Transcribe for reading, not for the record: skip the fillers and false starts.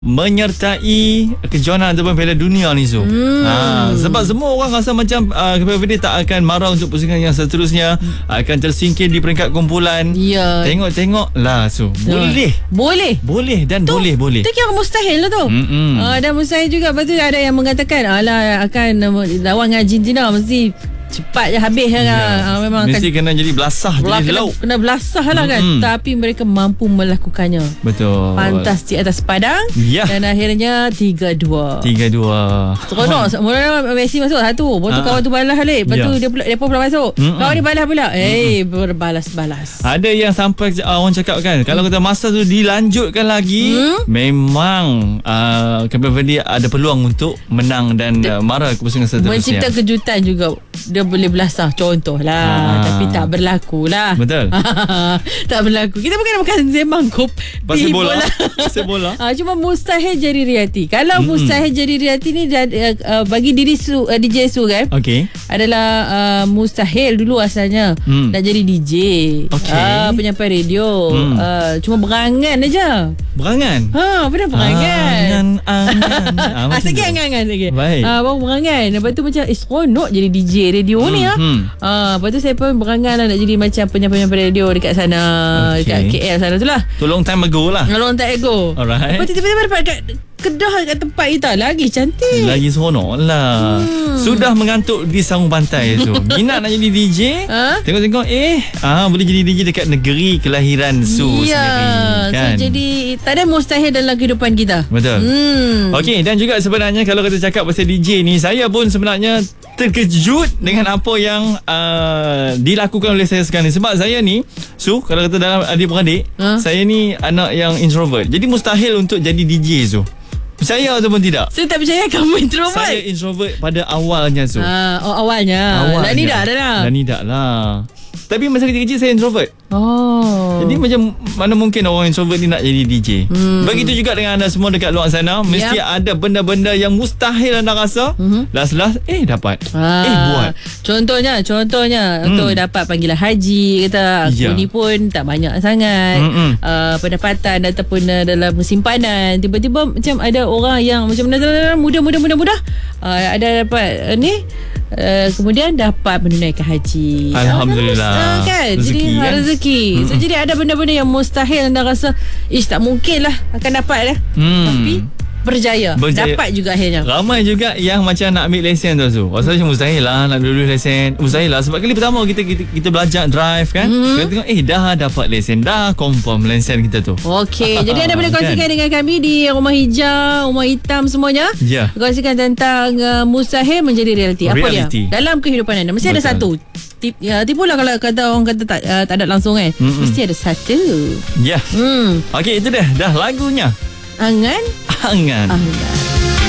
menyertai kejohanan ataupun Piala Dunia ni Su. Sebab semua orang rasa macam Cape Verde tak akan marah untuk pusingan yang seterusnya, akan tersingkir di peringkat kumpulan. Ya. Tengok lah Su. Boleh dan tu, boleh. Tu kira mustahil lah tu. Dan mustahil juga. Lepas tu ada yang mengatakan akan lawan dengan Argentina mesti cepat je habis lah. Memang mesti kena jadi belasah jadi lauk. Kena belasah lah kan. Tapi mereka mampu melakukannya. Betul. Pantas di atas padang. Dan akhirnya 3-2. Seronok. Mula Messi masuk satu. Lepas tu kawan tu balas balik. Lepas tu dia pun pula masuk. Kawan ni balas pula. Berbalas-balas. Ada yang sampai orang cakap kan, kalau kata masa tu dilanjutkan lagi, memang Cape Verde ada peluang untuk menang dan marah kepusingan seterusnya. Mencipta kejutan juga. Dia boleh belasah contohlah, tapi tak berlaku lah. Betul. Tak berlaku. Kita bukan sembang pasal bola. Cuma mustahil jadi realiti. Kalau mustahil jadi realiti ni bagi diri DJ Su kan, adalah mustahil dulu asalnya nak jadi DJ, penyampai radio. Cuma berangan aja. Berangan? Pernah berangan. Sikit angan sikit. Baru berangan. Lepas tu macam seronok jadi DJ radio ni lah. Lepas tu saya pun berangan lah nak jadi macam penyampai radio dekat sana, dekat KL sana tu lah. Tu long time ago lah. Long time ago. Alright. Lepas tu tiba-tiba dapat Kedah kat tempat kita lagi cantik, lagi seronok lah. Sudah mengantuk di sarung pantai tu. Minat nak jadi DJ, tengok-tengok boleh jadi DJ dekat negeri kelahiran Su sendiri kan? So jadi tak ada mustahil dalam kehidupan kita. Betul. Okey, dan juga sebenarnya kalau kita cakap pasal DJ ni, saya pun sebenarnya terkejut dengan apa yang dilakukan oleh saya sekarang ni. Sebab saya ni Su, kalau kata dalam adik-beradik, saya ni anak yang introvert. Jadi mustahil untuk jadi DJ Su. Percaya ataupun tidak? Saya tak percaya kamu introvert. Saya introvert pada awalnya Su. Awalnya. Dah ni dah lah. Tapi masa kecil-kecil saya introvert. Jadi macam mana mungkin orang introvert ni nak jadi DJ? Begitu juga dengan anda semua dekat luar sana. Mesti ada benda-benda yang mustahil anda rasa. Last-last dapat. Buat. Contohnya untuk dapat panggilan haji, kata aku ni pun tak banyak sangat pendapatan ataupun dalam simpanan. Tiba-tiba macam ada orang yang macam mudah ada dapat ni, kemudian dapat menunaikan haji. Alhamdulillah. Kan? Rezeki. So jadi ada benda-benda yang mustahil anda rasa tak mungkin lah akan dapat lah. Tapi berjaya. Dapat juga akhirnya. Ramai juga yang macam nak ambil lesen tu Su. Rasanya mustahil lah nak dulu lesen. Mustahil lah sebab kali pertama kita belajar drive kan. Kita tengok dah dapat lesen, dah confirm lesen kita tu. Okey. Jadi anda boleh kongsikan dengan kami di Rumah Hijau, Rumah Hitam semuanya. Kongsikan tentang mustahil menjadi realiti. Apa dia? Dalam kehidupan anda mesti ada satu. Tipulah kalau kata orang kata tak ada langsung kan. Mesti ada satu. Okey, itu dah lagunya. Angan.